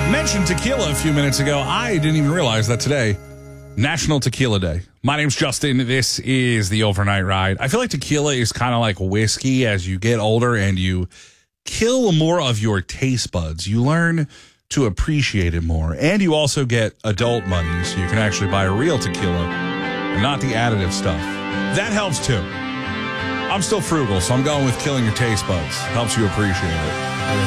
Mentioned tequila a few minutes ago. I didn't even realize that today, National Tequila Day. My name's Justin. This is the Overnight Ride. I feel like tequila is kind of like whiskey as you get older and you kill more of your taste buds. You learn to appreciate it more. And you also get adult money, so you can actually buy a real tequila and not the additive stuff. That helps too. I'm still frugal, so I'm going with killing your taste buds. Helps you appreciate it.